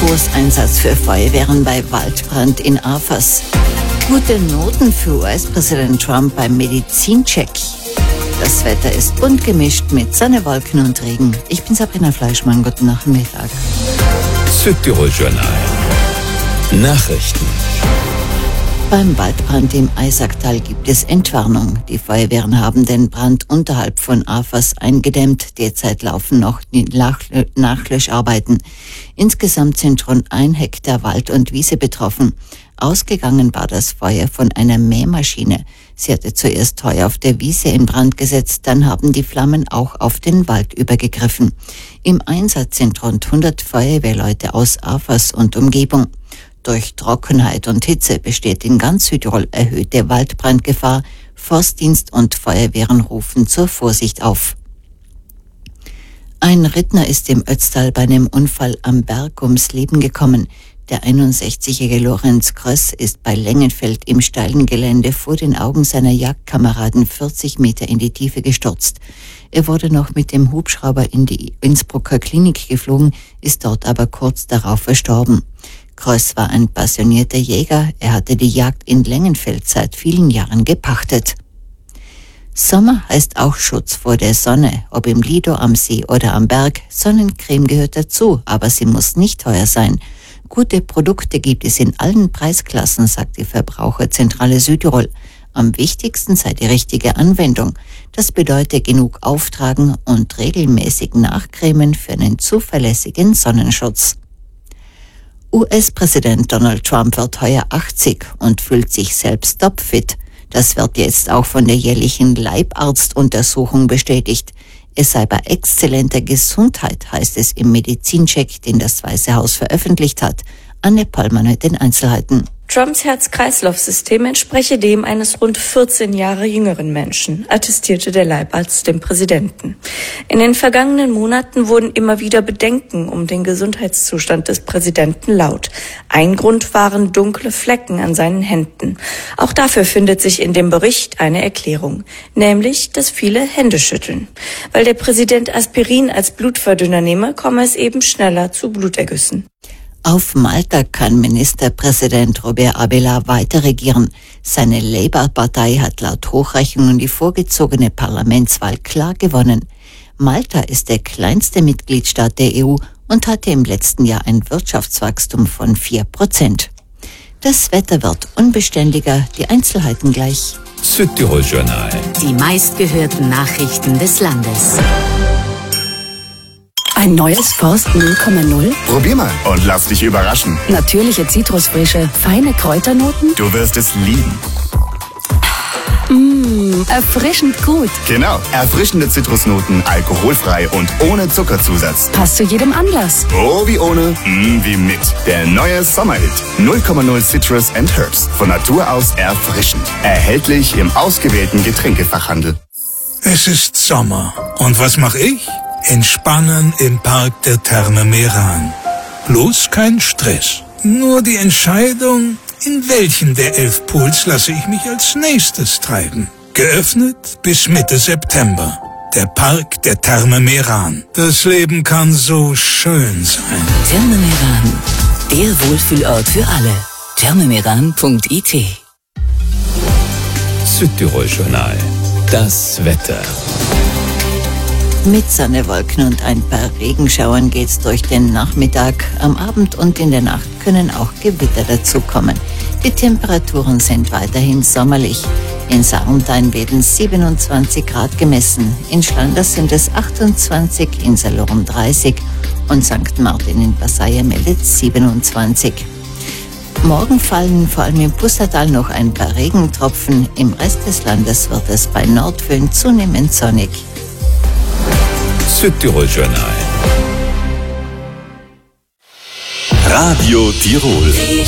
Kurseinsatz für Feuerwehren bei Waldbrand in Afas. Gute Noten für US-Präsident Trump beim Medizincheck. Das Wetter ist bunt gemischt mit Sonne, Wolken und Regen. Ich bin Sabrina Fleischmann, guten Nachmittag. Südtirol Journal. Nachrichten. Beim Waldbrand im Eisacktal gibt es Entwarnung. Die Feuerwehren haben den Brand unterhalb von Afas eingedämmt. Derzeit laufen noch die Nachlöscharbeiten. Insgesamt sind rund 1 Hektar Wald und Wiese betroffen. Ausgegangen war das Feuer von einer Mähmaschine. Sie hatte zuerst Heu auf der Wiese in Brand gesetzt, dann haben die Flammen auch auf den Wald übergegriffen. Im Einsatz sind rund 100 Feuerwehrleute aus Afas und Umgebung. Durch Trockenheit und Hitze besteht in ganz Südtirol erhöhte Waldbrandgefahr. Forstdienst und Feuerwehren rufen zur Vorsicht auf. Ein Rittner ist im Ötztal bei einem Unfall am Berg ums Leben gekommen. Der 61-jährige Lorenz Kröss ist bei Längenfeld im steilen Gelände vor den Augen seiner Jagdkameraden 40 Meter in die Tiefe gestürzt. Er wurde noch mit dem Hubschrauber in die Innsbrucker Klinik geflogen, ist dort aber kurz darauf verstorben. Kröss war ein passionierter Jäger, er hatte die Jagd in Längenfeld seit vielen Jahren gepachtet. Sommer heißt auch Schutz vor der Sonne, ob im Lido, am See oder am Berg. Sonnencreme gehört dazu, aber sie muss nicht teuer sein. Gute Produkte gibt es in allen Preisklassen, sagt die Verbraucherzentrale Südtirol. Am wichtigsten sei die richtige Anwendung. Das bedeutet genug auftragen und regelmäßig nachcremen für einen zuverlässigen Sonnenschutz. US-Präsident Donald Trump wird heuer 80 und fühlt sich selbst topfit. Das wird jetzt auch von der jährlichen Leibarztuntersuchung bestätigt. Es sei bei exzellenter Gesundheit, heißt es im Medizincheck, den das Weiße Haus veröffentlicht hat. Anne Pollmann mit den Einzelheiten. Trumps Herz-Kreislauf-System entspreche dem eines rund 14 Jahre jüngeren Menschen, attestierte der Leibarzt dem Präsidenten. In den vergangenen Monaten wurden immer wieder Bedenken um den Gesundheitszustand des Präsidenten laut. Ein Grund waren dunkle Flecken an seinen Händen. Auch dafür findet sich in dem Bericht eine Erklärung, nämlich, dass viele Hände schütteln. Weil der Präsident Aspirin als Blutverdünner nehme, komme es eben schneller zu Blutergüssen. Auf Malta kann Ministerpräsident Robert Abela weiter regieren. Seine Labour-Partei hat laut Hochrechnungen die vorgezogene Parlamentswahl klar gewonnen. Malta ist der kleinste Mitgliedstaat der EU und hatte im letzten Jahr ein Wirtschaftswachstum von 4%. Das Wetter wird unbeständiger, die Einzelheiten gleich. Südtirol Journal. Die meistgehörten Nachrichten des Landes. Ein neues Forst 0,0? Probier mal und lass dich überraschen. Natürliche Zitrusfrische, feine Kräuternoten? Du wirst es lieben. Erfrischend gut. Genau, erfrischende Zitrusnoten, alkoholfrei und ohne Zuckerzusatz. Passt zu jedem Anlass. Oh, wie ohne, wie mit. Der neue Sommerhit 0,0 Citrus and Herbs. Von Natur aus erfrischend. Erhältlich im ausgewählten Getränkefachhandel. Es ist Sommer. Und was mache ich? Entspannen im Park der Therme Meran. Bloß kein Stress. Nur die Entscheidung, in welchen der 11 Pools lasse ich mich als nächstes treiben. Geöffnet bis Mitte September. Der Park der Therme Meran. Das Leben kann so schön sein. Therme Meran. Der Wohlfühlort für alle. thermemeran.it. Südtirol Journal. Das Wetter. Mit Sonne, Wolken und ein paar Regenschauern geht's durch den Nachmittag. Am Abend und in der Nacht können auch Gewitter dazukommen. Die Temperaturen sind weiterhin sommerlich. In Sarntein werden 27 Grad gemessen. In Schlanders sind es 28, in Salorum 30 und St. Martin in Passaia meldet 27. Morgen fallen vor allem im Pustertal noch ein paar Regentropfen. Im Rest des Landes wird es bei Nordföhn zunehmend sonnig. Südtirol Journal. Radio Tirol.